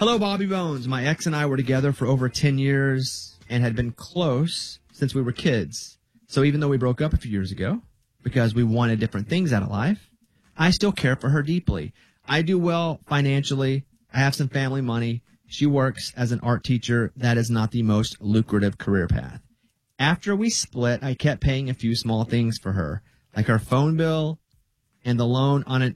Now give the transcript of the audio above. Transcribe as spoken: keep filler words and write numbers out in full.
Hello, Bobby Bones. My ex and I were together for over ten years and had been close since we were kids. So even though we broke up a few years ago because we wanted different things out of life, I still care for her deeply. I do well financially. I have some family money. She works as an art teacher. That is not the most lucrative career path. After we split, I kept paying a few small things for her, like her phone bill and the loan on an